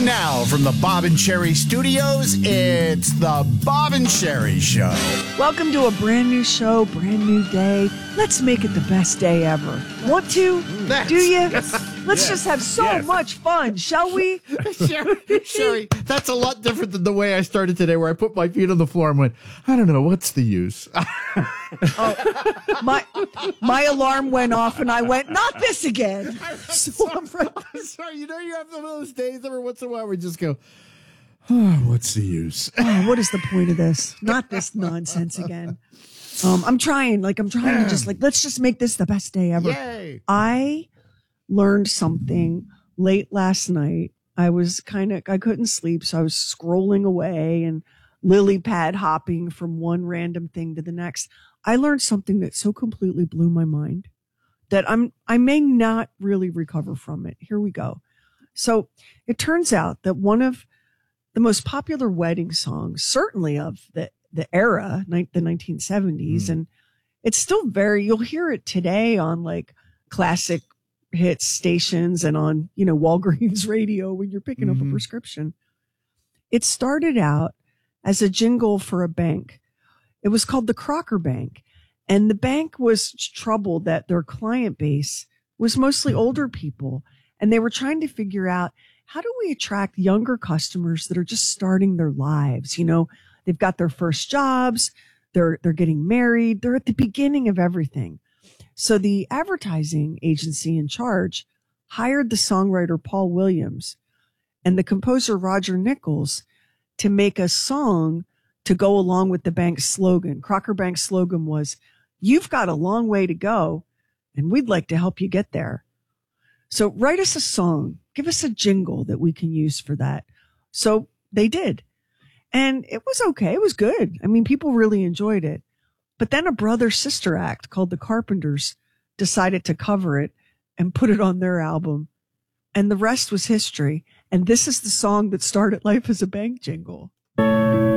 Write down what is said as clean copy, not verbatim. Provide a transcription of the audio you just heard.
Now, from the Bob and Sherry Studios, it's the Bob and Sherry Show. Welcome to a brand new show, brand new day. Let's make it the best day ever. Want to? Do you? Let's just have so much fun, shall we? Sherry, that's a lot different than the way I started today, where I put my feet on the floor and went, I don't know, what's the use? My alarm went off and I went, not this again. I'm sorry, you know you have some of those days every once in a while where we just go, oh, what's the use? Oh, what is the point of this? Not this nonsense again. I'm trying to just let's just make this the best day ever. Yay. I learned something late last night. I couldn't sleep, so I was scrolling away and lily pad hopping from one random thing to the next. I learned something that so completely blew my mind that I may not really recover from it. Here we go. So it turns out that one of the most popular wedding songs, certainly of the era, the 1970s, and it's still you'll hear it today on like classic hits stations and on, Walgreens radio when you're picking up a prescription. It started out as a jingle for a bank. It was called the Crocker Bank. And the bank was troubled that their client base was mostly older people. And they were trying to figure out, how do we attract younger customers that are just starting their lives? They've got their first jobs. They're getting married. They're at the beginning of everything. So the advertising agency in charge hired the songwriter Paul Williams and the composer Roger Nichols to make a song to go along with the bank's slogan. Crocker Bank's slogan was, "You've got a long way to go, and we'd like to help you get there." So write us a song. Give us a jingle that we can use for that. So they did. And it was okay. It was good. I mean, people really enjoyed it. But then a brother-sister act called the Carpenters decided to cover it and put it on their album. And the rest was history. And this is the song that started life as a bank jingle.